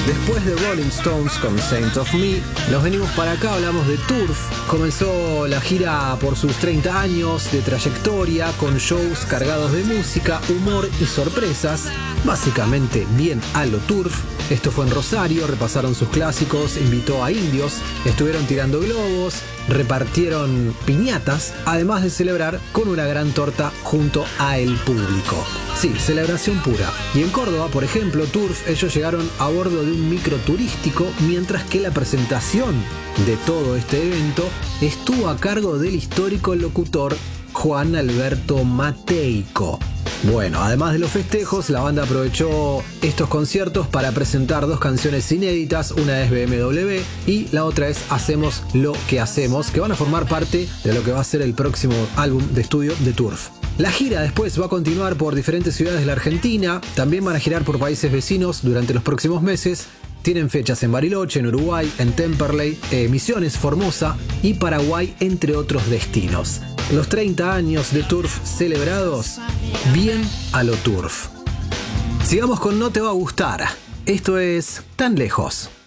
Después de Rolling Stones con Saint of Me, nos venimos para acá, hablamos de Turf. Comenzó la gira por sus 30 años de trayectoria con shows cargados de música, humor y sorpresas. Básicamente bien a lo Turf. Esto fue en Rosario, repasaron sus clásicos, invitó a indios, estuvieron tirando globos, repartieron piñatas, además de celebrar con una gran torta junto a el público. Sí, celebración pura. Y en Córdoba, por ejemplo, Turf, ellos llegaron a bordo de un micro turístico, mientras que la presentación de todo este evento estuvo a cargo del histórico locutor Juan Alberto Mateico. Bueno, además de los festejos, la banda aprovechó estos conciertos para presentar dos canciones inéditas, una es BMW y la otra es Hacemos lo que hacemos, que van a formar parte de lo que va a ser el próximo álbum de estudio de Turf. La gira después va a continuar por diferentes ciudades de la Argentina, también van a girar por países vecinos durante los próximos meses. Tienen fechas en Bariloche, en Uruguay, en Temperley, Misiones, Formosa y Paraguay, entre otros destinos. Los 30 años de Turf celebrados, bien a lo Turf. Sigamos con No te va a gustar. Esto es Tan lejos.